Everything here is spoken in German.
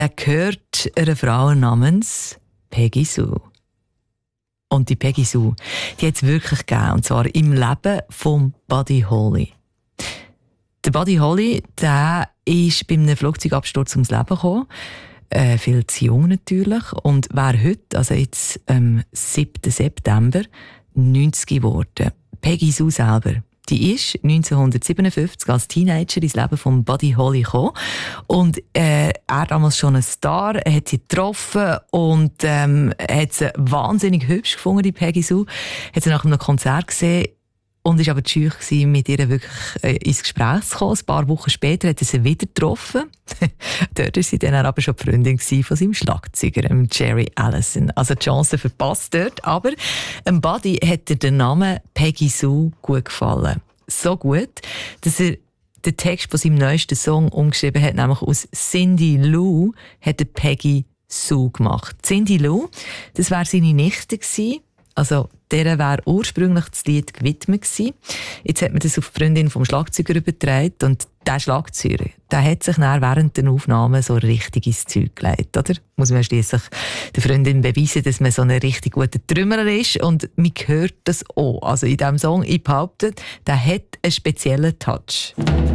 Er gehört einer Frau namens Peggy Sue. Und die Peggy Sue, die hat es wirklich gegeben, und zwar im Leben von Buddy Holly. Der Buddy Holly, der ist bei einem Flugzeugabsturz ums Leben gekommen. Viel zu jung natürlich. Und wäre heute, also jetzt am 7. September, 90 geworden. Peggy Sue selber, die ist 1957 als Teenager ins Leben von Buddy Holly gekommen. Und er damals schon ein Star, er hat sie getroffen und hat sie wahnsinnig hübsch gefunden, die Peggy Sue. Hat sie nach einem Konzert gesehen und ist aber scheu gewesen, mit ihr wirklich ins Gespräch zu kommen. Ein paar Wochen später hat er sie wieder getroffen. Dort war sie dann aber schon die Freundin von seinem Schlagzeuger, Jerry Allison. Also die Chance verpasst dort. Aber Buddy hat der Name Peggy Sue gut gefallen. So gut, dass er den Text von seinem neuesten Song umgeschrieben hat, nämlich aus Cindy Lou hat er Peggy Sue gemacht. Cindy Lou, das wäre seine Nichte gewesen. Also, der wäre ursprünglich das Lied gewidmet gewesen. Jetzt hat man das auf die Freundin vom Schlagzeuger übertragen und der Schlagzeuger, der hat sich dann während der Aufnahme so richtig ins Zeug gelegt, oder? Muss man schliesslich der Freundin beweisen, dass man so ein richtig guter Trümmerer ist und man hört das auch. Also in diesem Song, ich behaupte, der hat einen speziellen Touch.